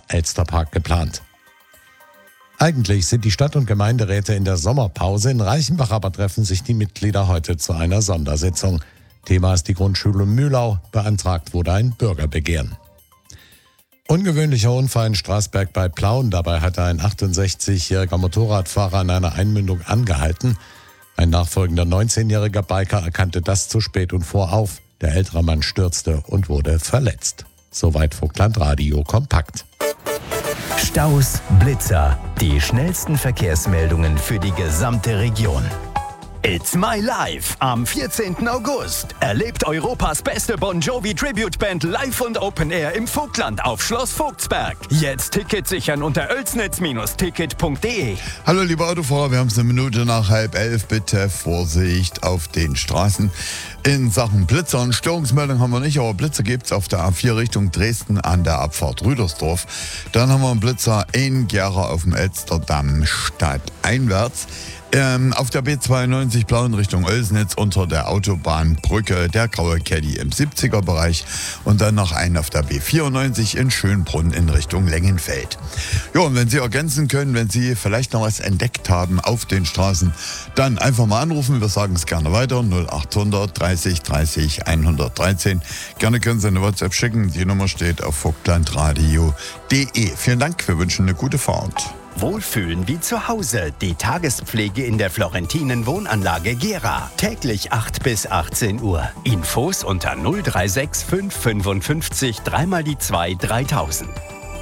Elsterpark geplant. Eigentlich sind die Stadt- und Gemeinderäte in der Sommerpause. In Reichenbach aber treffen sich die Mitglieder heute zu einer Sondersitzung. Thema ist die Grundschule Mühlau. Beantragt wurde ein Bürgerbegehren. Ungewöhnlicher Unfall in Straßberg bei Plauen. Dabei hatte ein 68-jähriger Motorradfahrer an einer Einmündung angehalten. Ein nachfolgender 19-jähriger Biker erkannte das zu spät und fuhr auf. Der ältere Mann stürzte und wurde verletzt. Soweit Vogtland Radio kompakt. Staus, Blitzer, die schnellsten Verkehrsmeldungen für die gesamte Region. It's My Life am 14. August. Erlebt Europas beste Bon Jovi Tribute Band live und Open Air im Vogtland auf Schloss Vogtsberg. Jetzt Ticket sichern unter oelsnitz-ticket.de. Hallo liebe Autofahrer, wir haben es eine Minute nach 10:30. Bitte Vorsicht auf den Straßen. In Sachen Blitzer und Störungsmeldung haben wir nicht, aber Blitzer gibt es auf der A4 Richtung Dresden an der Abfahrt Rüdersdorf. Dann haben wir einen Blitzer in Gera auf dem Elsterdamm stadteinwärts. Auf der B92 Plauen Richtung Oelsnitz unter der Autobahnbrücke der graue Caddy im 70er-Bereich und dann noch einen auf der B94 in Schönbrunn in Richtung Lengenfeld. Ja, und wenn Sie ergänzen können, wenn Sie vielleicht noch was entdeckt haben auf den Straßen, dann einfach mal anrufen, wir sagen es gerne weiter, 0800 30 30 113. Gerne können Sie eine WhatsApp schicken, die Nummer steht auf vogtlandradio.de. Vielen Dank, wir wünschen eine gute Fahrt. Wohlfühlen wie zu Hause. Die Tagespflege in der Florentinen Wohnanlage Gera. Täglich 8 bis 18 Uhr. Infos unter 036 555 3x2 3000.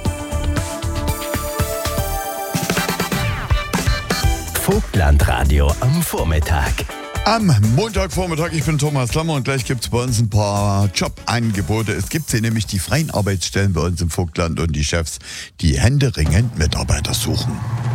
Vogtlandradio am Vormittag. Am Montagvormittag, ich bin Thomas Lammer und gleich gibt es bei uns ein paar Jobangebote. Es gibt hier nämlich die freien Arbeitsstellen bei uns im Vogtland und die Chefs, die händeringend Mitarbeiter suchen.